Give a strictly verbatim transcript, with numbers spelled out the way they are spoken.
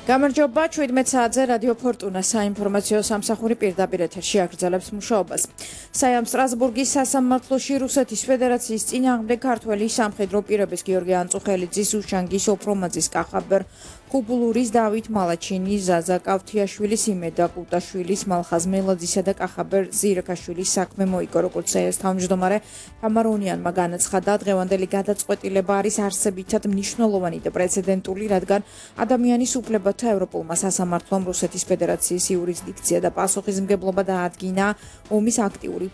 გამარჯობა, შვიდმეტ საათზე რადიო ფორტუნა საინფორმაციო სამსახური პირდაპირ ეთერში აგრძელებს მუშაობას. საიამ სტრასბურგის სასამართლოში რუსეთის ფედერაციის წინააღმდეგ ქართველი სამხედრო პირების გიორგი ანწუხელიძის, უშანგის, ოფრომაძის, კახაბერ ხუბულურის, დავით მალაჩინის, ზაზა კავთიაშვილის, იმედა ყუტაშვილის, მალხაზ მელაძისა და კახაბერ ზირქაშვილის საქმე მოიგო, როგორც ეს თავმჯდომარე თამარონიანმა განაცხადა, დღევანდელი გადაწყვეტილება არის არსებითად მნიშვნელოვანი და პრეცედენტული, რადგან ადამიანის უფლებათა ევროპულმა სასამართლომ რუსეთის ფედერაციის იურისდიქცია და პასუხისმგებლობა დაადგინა ომის აქტიური